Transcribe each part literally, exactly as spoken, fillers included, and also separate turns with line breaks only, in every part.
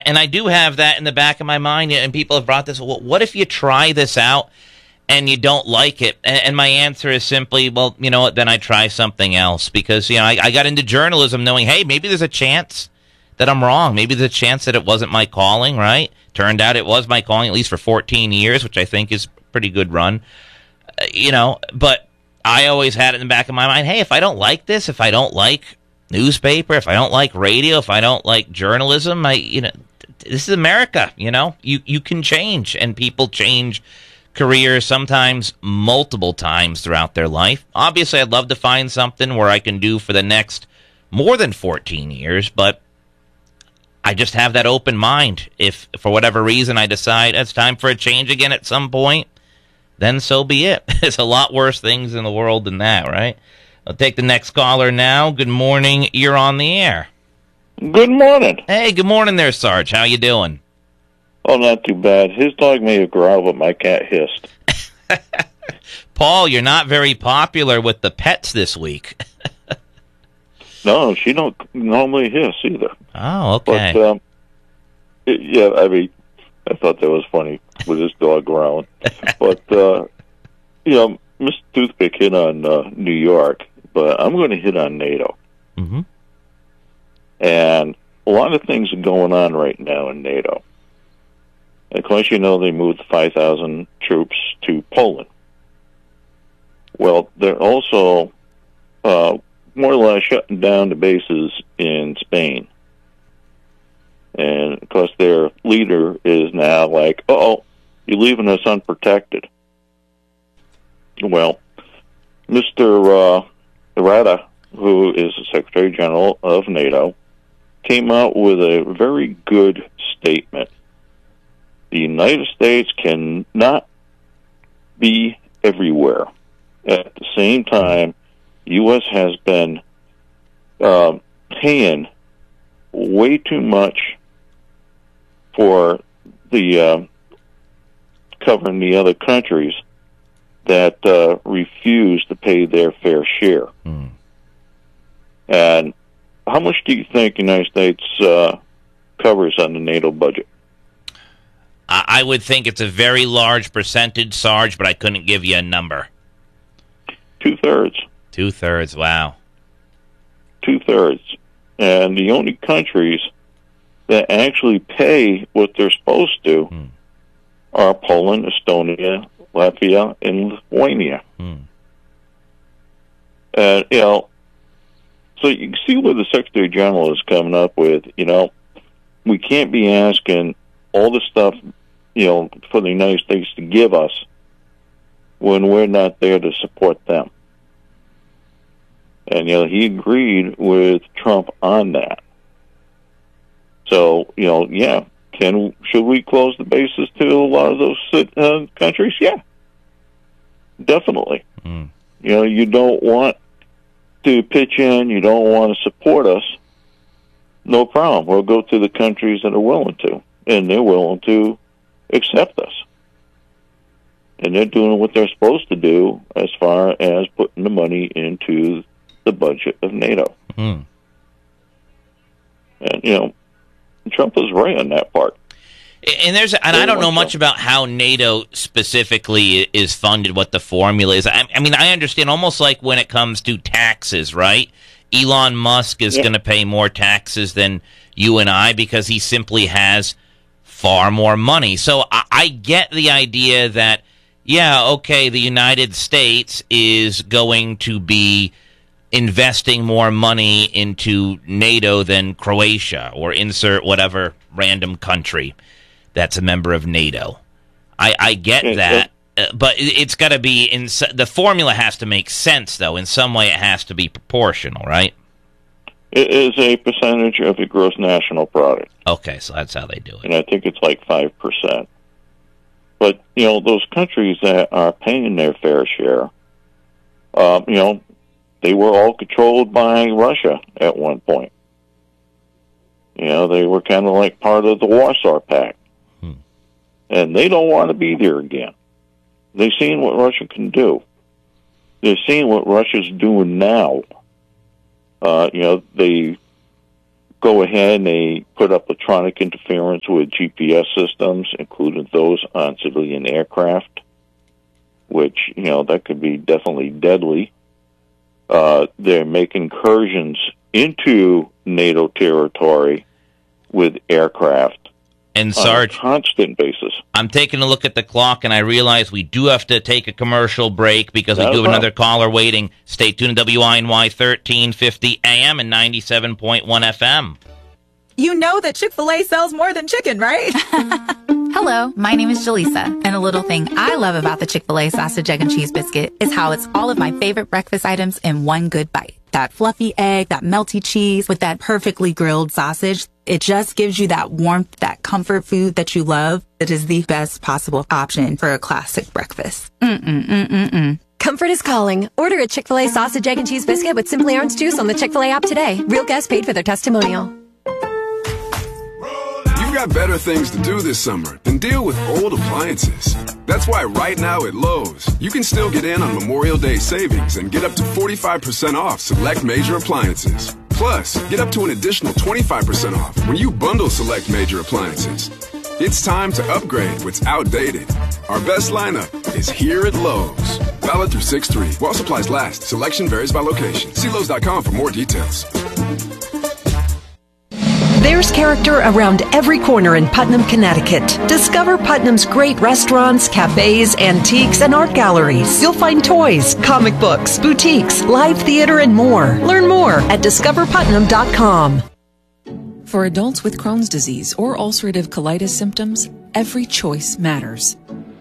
And I do have that in the back of my mind, and people have brought this, well, what if you try this out and you don't like it? And, and my answer is simply, well, you know what, then I try something else. Because, you know, I, I got into journalism knowing, hey, maybe there's a chance that I'm wrong. Maybe there's a chance that it wasn't my calling, right? Turned out it was my calling, at least for fourteen years, which I think is a pretty good run. Uh, you know, but I always had it in the back of my mind, hey, if I don't like this, if I don't like newspaper, if I don't like radio, if I don't like journalism, I, you know, this is America, you know, you, you can change, and people change careers sometimes multiple times throughout their life. Obviously, I'd love to find something where I can do for the next more than fourteen years, but I just have that open mind. If for whatever reason I decide it's time for a change again at some point, then so be it. There's a lot worse things in the world than that, right? I'll take the next caller now. Good morning. You're on the air.
Good morning.
Hey, good morning there, Sarge. How you doing?
Oh, not too bad. His dog may have growled, but my cat hissed.
Paul, you're not very popular with the pets this week.
No, she don't normally hiss either.
Oh, okay.
But, um, it, yeah, I mean, I thought that was funny with his dog growling. But, uh, you know, Mister Toothpick hit on uh, New York, but I'm going to hit on NATO.
Mm-hmm.
And a lot of things are going on right now in NATO. Of course, you know they moved five thousand troops to Poland. Well, they're also uh, more or less shutting down the bases in Spain. And, of course, their leader is now like, uh-oh, you're leaving us unprotected. Well, Mister Uh, Rada, who is the Secretary General of NATO, came out with a very good statement. The United States cannot be everywhere. At the same time, U S has been uh, paying way too much for the uh, covering the other countries that uh, refuse to pay their fair share.
Mm.
And how much do you think the United States uh, covers on the NATO budget?
I would think it's a very large percentage, Sarge, but I couldn't give you a number.
Two-thirds.
Two-thirds, wow.
Two-thirds. And the only countries that actually pay what they're supposed to hmm. are Poland, Estonia, Latvia, and Lithuania.
Hmm.
And, you know, so you can see where the Secretary General is coming up with, you know, we can't be asking all the stuff, you know, for the United States to give us when we're not there to support them. And, you know, he agreed with Trump on that. So, you know, yeah, can should we close the bases to a lot of those uh, countries? Yeah, definitely.
Mm.
You know, you don't want to pitch in, you don't want to support us, no problem. We'll go to the countries that are willing to, and they're willing to accept us. And they're doing what they're supposed to do as far as putting the money into the budget of NATO.
Mm.
And, you know, Trump was right on that part.
And there's, and I don't know much about how NATO specifically is funded, what the formula is. I, I mean, I understand almost like when it comes to taxes, right? Elon Musk is
yeah.
going to pay more taxes than you and I because he simply has far more money. So I, I get the idea that, yeah, okay, the United States is going to be investing more money into NATO than Croatia, or insert whatever random country that's a member of NATO. I, I get
yeah,
that, uh, but it, it's got to be in the formula has to make sense, though. In some way, it has to be proportional, right?
It is a percentage of the gross national product.
Okay, so that's how they do it.
And I think it's like five percent. But, you know, those countries that are paying their fair share, um, you know, they were all controlled by Russia at one point. You know, they were kind of like part of the Warsaw Pact.
Hmm.
And they don't want to be there again. They've seen what Russia can do. They've seen what Russia's doing now. Uh, you know, they go ahead and they put up electronic interference with G P S systems, including those on civilian aircraft, which, you know, that could be definitely deadly. Uh, they make incursions into NATO territory with aircraft.
And Sarge,
on a constant basis.
I'm taking a look at the clock, and I realize we do have to take a commercial break because we
Not
do
a
have another
problem.
caller waiting. Stay tuned to W I N Y thirteen fifty A M and ninety-seven point one F M.
You know that Chick-fil-A sells more than chicken, right?
Hello, my name is Jaleesa, and a little thing I love about the Chick-fil-A sausage, egg, and cheese biscuit is how it's all of my favorite breakfast items in one good bite. That fluffy egg, that melty cheese with that perfectly grilled sausage. It just gives you that warmth, that comfort food that you love. It is the best possible option for a classic breakfast. Mm-mm-mm-mm-mm.
Comfort is calling. Order a Chick-fil-A sausage, egg, and cheese biscuit with Simply Orange juice on the Chick-fil-A app today. Real guests paid for their testimonial.
You've got better things to do this summer than deal with old appliances. That's why right now at Lowe's, you can still get in on Memorial Day savings and get up to forty-five percent off select major appliances. Plus, get up to an additional twenty-five percent off when you bundle select major appliances. It's time to upgrade what's outdated. Our best lineup is here at Lowe's. Valid through six three. While supplies last, selection varies by location. See Lowe's dot com for more details.
There's character around every corner in Putnam, Connecticut. Discover Putnam's great restaurants, cafes, antiques, and art galleries. You'll find toys, comic books, boutiques, live theater, and more. Learn more at discover putnam dot com.
For adults with Crohn's disease or ulcerative colitis symptoms, every choice matters.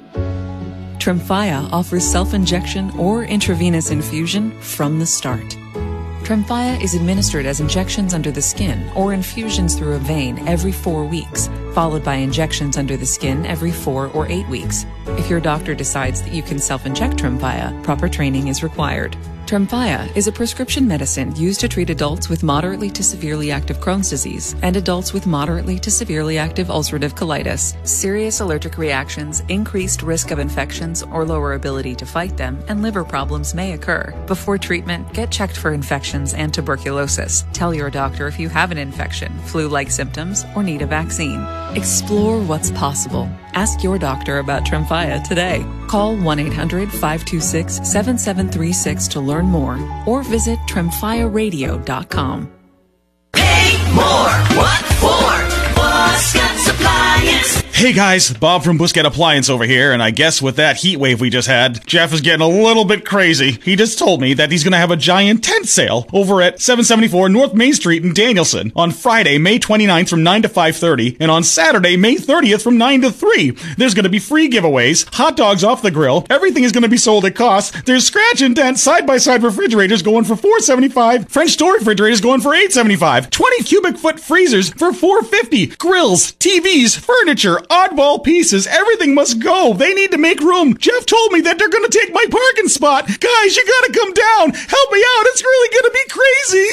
Tremfya offers self-injection or intravenous infusion from the start. Tremfya is administered as injections under the skin or infusions through a vein every four weeks, followed by injections under the skin every four or eight weeks. If your doctor decides that you can self-inject Tremfya, proper training is required. Tremfya is a prescription medicine used to treat adults with moderately to severely active Crohn's disease and adults with moderately to severely active ulcerative colitis. Serious allergic reactions, increased risk of infections or lower ability to fight them, and liver problems may occur. Before treatment, get checked for infections and tuberculosis. Tell your doctor if you have an infection, flu-like symptoms, or need a vaccine. Explore what's possible. Ask your doctor about Tremfya today. Call one eight hundred five two six seven seven three six to learn more or visit tremfya radio dot com.
Pay more. What for? Buscat's Appliance.
Hey guys, Bob from Buscat Appliance over here, and I guess with that heat wave we just had, Jeff is getting a little bit crazy. He just told me that he's gonna have a giant tent sale over at seven seventy-four North Main Street in Danielson on Friday, May twenty-ninth from nine to five thirty, and on Saturday, May thirtieth from nine to three. There's gonna be free giveaways, hot dogs off the grill, everything is gonna be sold at cost. There's scratch and dent side-by-side refrigerators going for four seventy-five, French door refrigerators going for eight seventy-five, twenty cubic foot freezers for four fifty, grills, T Vs, furniture, oddball pieces, everything must go. They need to make room. Jeff told me that they're going to take my parking spot. Guys, you got to come down. Help me out. It's really going to be crazy.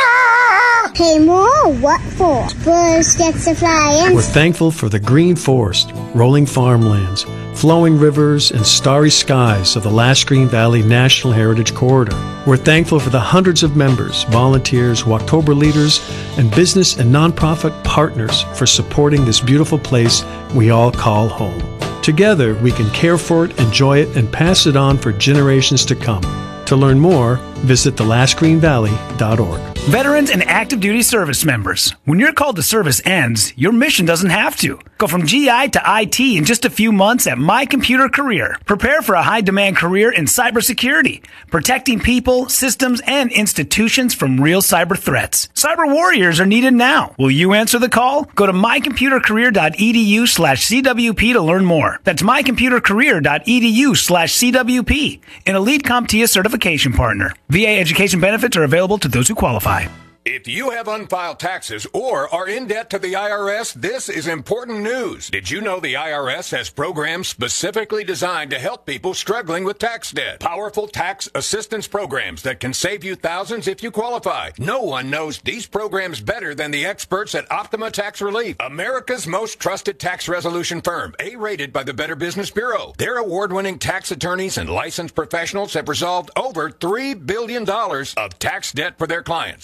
Ah!
Pay more? What for? Buscat's Appliance.
We're thankful for the green forest, rolling farmlands, flowing rivers, and starry skies of the Last Green Valley National Heritage Corridor. We're thankful for the hundreds of members, volunteers, Walktober leaders, and business and nonprofit partners for supporting this beautiful place we all call home. Together, we can care for it, enjoy it, and pass it on for generations to come. To learn more, visit the last green valley dot org.
Veterans and active duty service members, when your call to service ends, your mission doesn't have to. Go from G I to I T in just a few months at My Computer Career. Prepare for a high-demand career in cybersecurity, protecting people, systems, and institutions from real cyber threats. Cyber warriors are needed now. Will you answer the call? Go to my computer career dot e d u slash c w p to learn more. That's my computer career dot e d u slash c w p, an elite CompTIA certification partner. V A education benefits are available to those who qualify.
If you have unfiled taxes or are in debt to the I R S, this is important news. Did you know the I R S has programs specifically designed to help people struggling with tax debt? Powerful tax assistance programs that can save you thousands if you qualify. No one knows these programs better than the experts at Optima Tax Relief, America's most trusted tax resolution firm, A-rated by the Better Business Bureau. Their award-winning tax attorneys and licensed professionals have resolved over three billion dollars of tax debt for their clients. One call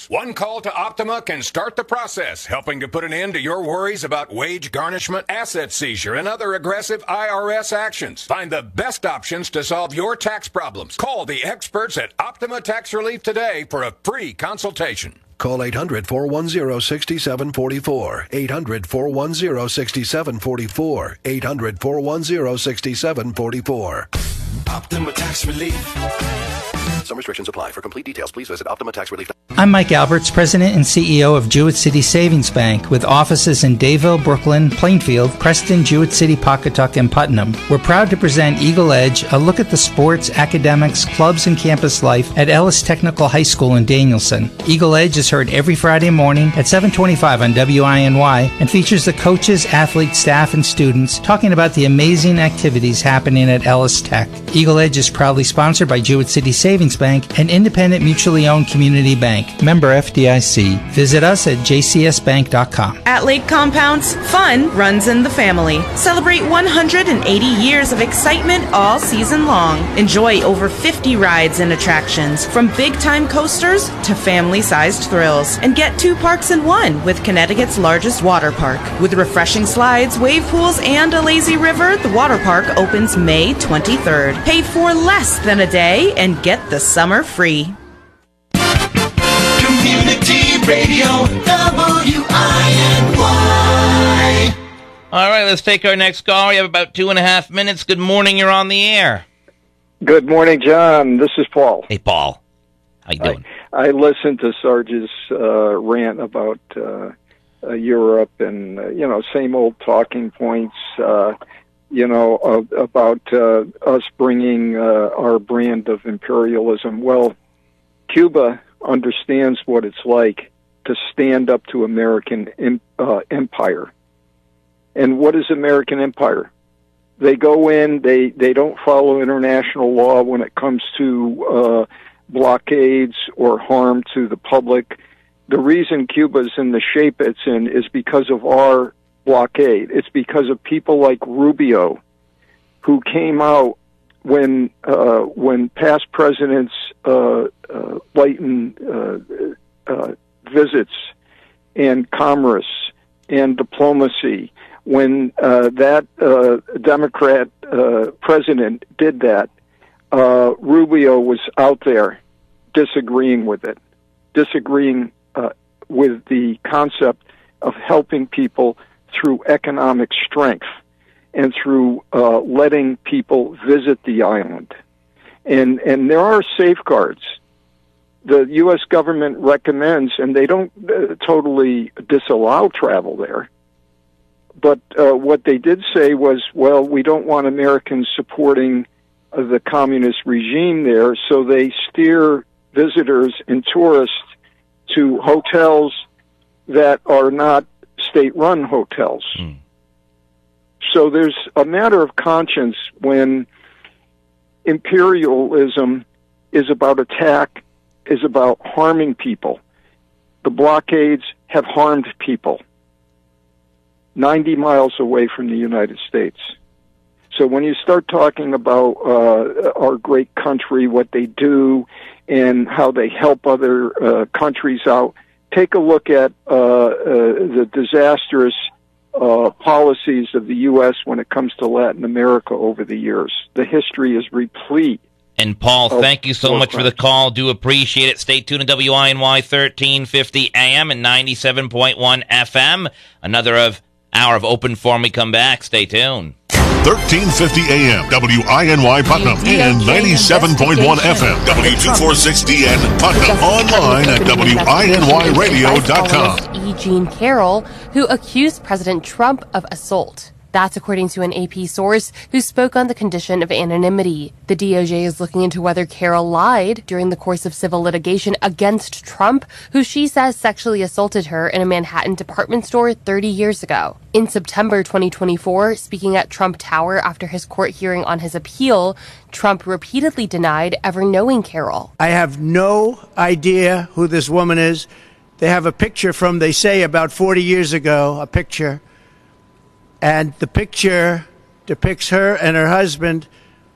call to Optima can start the process, helping to put an end to your worries about wage garnishment, asset seizure, and other aggressive I R S actions. Find the best options to solve your tax problems. Call the experts at Optima Tax Relief today for a free consultation.
Call eight hundred, four one zero, six seven four four. eight hundred, four one zero, six seven four four. eight hundred, four one zero, six seven four four.
Optima Tax Relief.
Some restrictions apply. For complete details, please visit Optima Tax Relief.
I'm Mike Alberts, President and C E O of Jewett City Savings Bank, with offices in Dayville, Brooklyn, Plainfield, Preston, Jewett City, Pawcatuck, and Putnam. We're proud to present Eagle Edge, a look at the sports, academics, clubs, and campus life at Ellis Technical High School in Danielson. Eagle Edge is heard every Friday morning at seven twenty-five on W I N Y and features the coaches, athletes, staff, and students talking about the amazing activities happening at Ellis Tech. Eagle Edge is proudly sponsored by Jewett City Savings Bank, an independent, mutually owned community bank. Member F D I C. Visit us at j c s bank dot com.
At Lake Compounds, fun runs in the family. Celebrate one hundred eighty years of excitement all season long. Enjoy over fifty rides and attractions, from big-time coasters to family-sized thrills. And get two parks in one with Connecticut's largest water park. With refreshing slides, wave pools, and a lazy river, the water park opens May twenty-third. Pay for less than a day and get the summer free.
Community Radio, W I N Y.
All right, let's take our next call. We have about two and a half minutes. Good morning. You're on the air.
Good morning, John. This is Paul.
Hey, Paul. How you doing?
I, I listened to Sarge's uh, rant about uh, uh, Europe and, uh, you know, same old talking points, uh, you know, uh, about uh, us bringing uh, our brand of imperialism. Well, Cuba understands what it's like to stand up to American em- uh, empire. And what is American empire? They go in, they, they don't follow international law when it comes to uh, blockades or harm to the public. The reason Cuba's in the shape it's in is because of our blockade. It's because of people like Rubio, who came out when uh, when past presidents uh, uh, lighten uh, uh, visits and commerce and diplomacy. When uh, that uh, Democrat uh, president did that, uh, Rubio was out there disagreeing with it, disagreeing uh, with the concept of helping people through economic strength and through uh, letting people visit the island. And and there are safeguards. The U S government recommends, and they don't uh, totally disallow travel there, but uh, what they did say was, well, we don't want Americans supporting uh, the communist regime there, so they steer visitors and tourists to hotels that are not state-run hotels. Mm. So there's a matter of conscience when imperialism is about attack, is about harming people. The blockades have harmed people ninety miles away from the United States. So when you start talking about uh, our great country, what they do, and how they help other uh, countries out, take a look at uh, uh, the disastrous uh, policies of the U S when it comes to Latin America over the years. The history is replete.
And Paul, thank you so much for the call. Do appreciate it. Stay tuned to W I N Y thirteen fifty A M and ninety-seven point one F M. Another of hour of open forum. We come back. Stay tuned.
thirteen fifty A M, W I N Y Putnam, and ninety-seven point one F M, W two forty-six D N Putnam, online at W I N Y radio dot com.
E. Jean Carroll, who accused President Trump of assault. That's according to an A P source who spoke on the condition of anonymity. The D O J is looking into whether Carroll lied during the course of civil litigation against Trump, who she says sexually assaulted her in a Manhattan department store thirty years ago. In September twenty twenty-four, speaking at Trump Tower after his court hearing on his appeal, Trump repeatedly denied ever knowing Carroll.
I have no idea who this woman is. They have a picture from, they say, about forty years ago, a picture. And the picture depicts her and her husband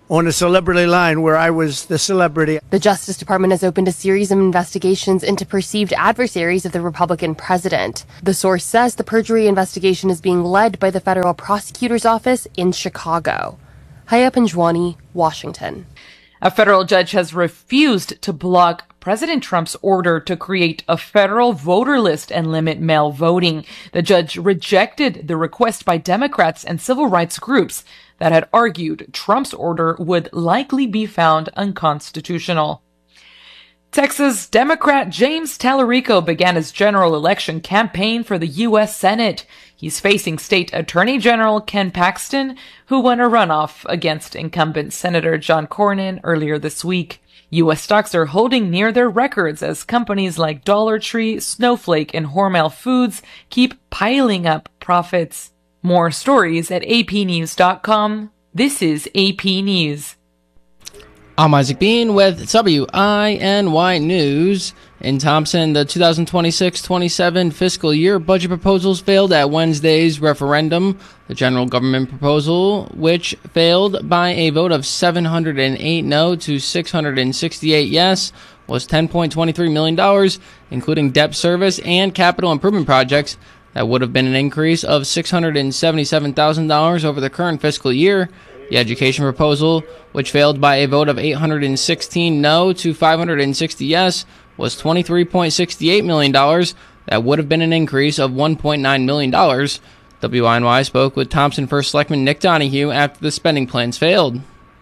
on a celebrity line where I was the celebrity.
The Justice Department has opened a series of investigations into perceived adversaries of the Republican president. The source says the perjury investigation is being led by the federal prosecutor's office in Chicago. Haya Panjwani, Washington.
A federal judge has refused to block President Trump's order to create a federal voter list and limit mail voting. The judge rejected the request by Democrats and civil rights groups that had argued Trump's order would likely be found unconstitutional. Texas Democrat James Tallarico began his general election campaign for the U S Senate. He's facing State Attorney General Ken Paxton, who won a runoff against incumbent Senator John Cornyn earlier this week. U S stocks are holding near their records as companies like Dollar Tree, Snowflake, and Hormel Foods keep piling up profits. More stories at A P news dot com. This is A P News.
I'm Isaac Bean with W I N Y News. In Thompson, the two thousand twenty-six twenty-seven fiscal year budget proposals failed at Wednesday's referendum. The general government proposal, which failed by a vote of seven hundred eight no to six hundred sixty-eight yes, was ten point two three million dollars, including debt service and capital improvement projects. That would have been an increase of six hundred seventy-seven thousand dollars over the current fiscal year. The education proposal, which failed by a vote of eight hundred sixteen no to five hundred sixty yes, was twenty-three point six eight million dollars. That would have been an increase of one point nine million dollars. W I N Y spoke with Thompson First Selectman Nick Donahue after the spending plans failed.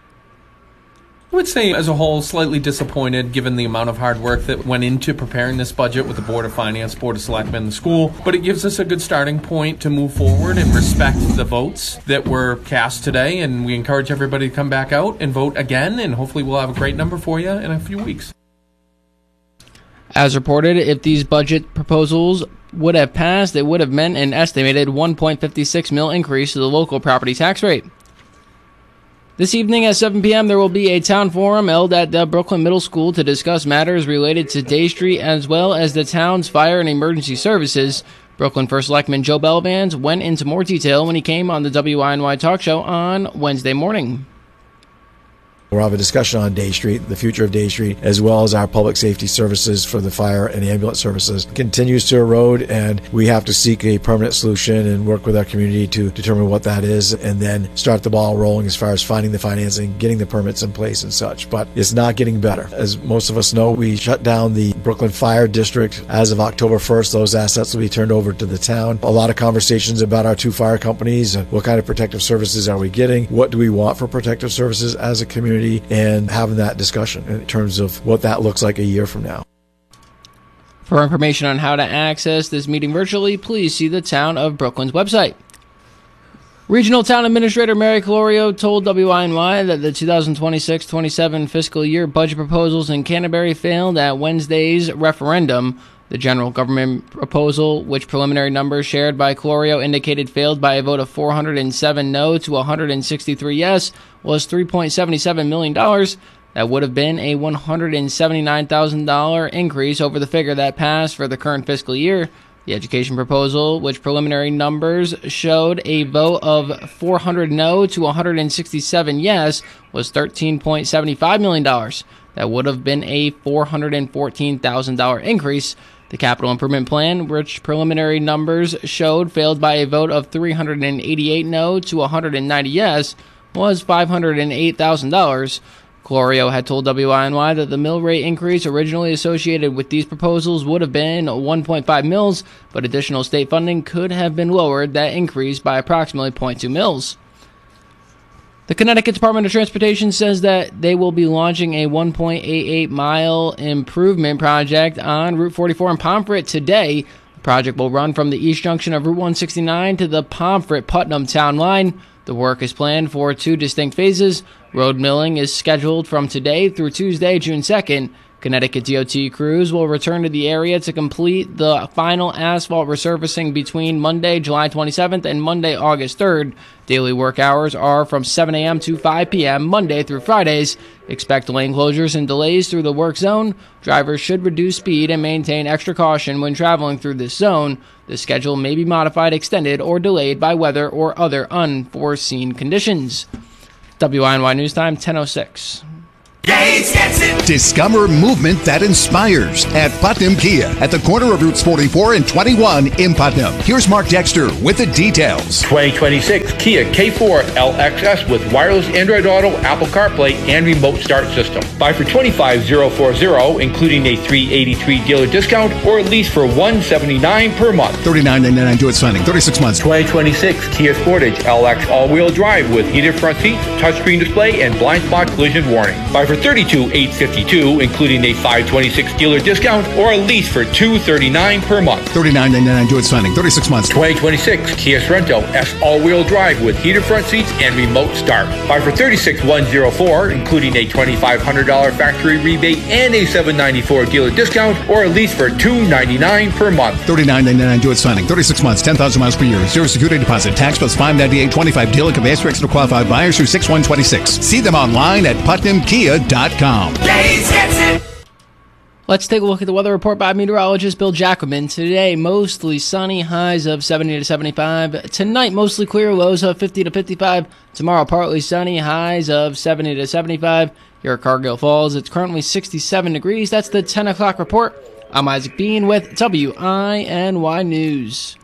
I would say, as a whole, slightly disappointed given the amount of hard work that went into preparing this budget with the Board of Finance, Board of Selectmen, and the school. But it gives us a good starting point to move forward and respect the votes that were cast today. And we encourage everybody to come back out and vote again. And hopefully we'll have a great number for you in a few weeks.
As reported, if these budget proposals would have passed, it would have meant an estimated one point five six mil increase to the local property tax rate. This evening at seven p.m., there will be a town forum held at the Brooklyn Middle School to discuss matters related to Day Street as well as the town's fire and emergency services. Brooklyn First Selectman Joe Belvans went into more detail when he came on the W I N Y talk show on Wednesday morning.
We'll have a discussion on Day Street, the future of Day Street, as well as our public safety services for the fire and ambulance services. It continues to erode, and we have to seek a permanent solution and work with our community to determine what that is, and then start the ball rolling as far as finding the financing, getting the permits in place and such. But it's not getting better. As most of us know, we shut down the Brooklyn Fire District as of October first. Those assets will be turned over to the town. A lot of conversations about our two fire companies. What kind of protective services are we getting? What do we want for protective services as a community? And having that discussion in terms of what that looks like a year from now.
For information on how to access this meeting virtually, please see the Town of Brooklyn's website. Regional Town Administrator Mary Colorio told W I N Y that the two thousand twenty-six twenty-seven fiscal year budget proposals in Canterbury failed at Wednesday's referendum. The general government proposal, which preliminary numbers shared by Colorio indicated failed by a vote of four hundred seven no to one hundred sixty-three yes, was three point seven seven million dollars. That would have been a one hundred seventy-nine thousand dollars increase over the figure that passed for the current fiscal year. The education proposal, which preliminary numbers showed a vote of four hundred no to one hundred sixty-seven yes, was thirteen point seven five million dollars. That would have been a four hundred fourteen thousand dollars increase. The capital improvement plan, which preliminary numbers showed failed by a vote of three hundred eighty-eight no to one hundred ninety yes, was five hundred eight thousand dollars. Colorio had told W I N Y that the mill rate increase originally associated with these proposals would have been one point five mils, but additional state funding could have been lowered that increase by approximately zero point two mils. The Connecticut Department of Transportation says that they will be launching a one point eight eight mile improvement project on Route forty-four in Pomfret today. The project will run from the east junction of Route one sixty-nine to the Pomfret-Putnam town line. The work is planned for two distinct phases. Road milling is scheduled from today through Tuesday, June second. Connecticut D O T crews will return to the area to complete the final asphalt resurfacing between Monday, July twenty-seventh and Monday, August third. Daily work hours are from seven a.m. to five p.m. Monday through Fridays. Expect lane closures and delays through the work zone. Drivers should reduce speed and maintain extra caution when traveling through this zone. The schedule may be modified, extended, or delayed by weather or other unforeseen conditions. W I N Y News Time, ten oh six.
Gates gets it. Discover movement that inspires at Putnam Kia at the corner of Routes forty-four and twenty-one in Putnam. Here's Mark Dexter with the details.
twenty twenty-six Kia K four L X S with wireless Android Auto, Apple CarPlay, and remote start system. Buy for twenty-five thousand forty, including a three hundred eighty-three dollars dealer discount, or lease for one hundred seventy-nine dollars per month.
thirty-nine ninety-nine due at signing, thirty-six months.
twenty twenty-six Kia Sportage L X all-wheel drive with heated front seats, touchscreen display, and blind spot collision warning. Buy for thirty-two thousand eight hundred fifty-two, including a five hundred twenty-six dealer discount, or a lease for two hundred thirty-nine dollars per month.
thirty-nine ninety-nine due at signing, thirty-six months.
twenty twenty-six Kia Sorento S all-wheel drive with heated front seats and remote start. Buy for thirty-six thousand one hundred four, including a twenty-five hundred dollars factory rebate and a seven hundred ninety-four dollars dealer discount, or a lease for two hundred ninety-nine dollars per month.
thirty-nine ninety-nine due at signing, thirty-six months, ten thousand miles per year, zero security deposit, tax plus five ninety-eight twenty-five dealer conveyance for extra qualified buyers through six one twenty-six. See them online at putnam kia dot com.
Gates gets it. Let's take a look at the weather report by meteorologist Bill Jacobin. Today, mostly sunny, highs of seventy to seventy-five. Tonight, mostly clear, lows of fifty to fifty-five. Tomorrow, partly sunny, highs of seventy to seventy-five. Here at Cargill Falls, it's currently sixty-seven degrees. That's the ten o'clock report. I'm Isaac Bean with W I N Y News.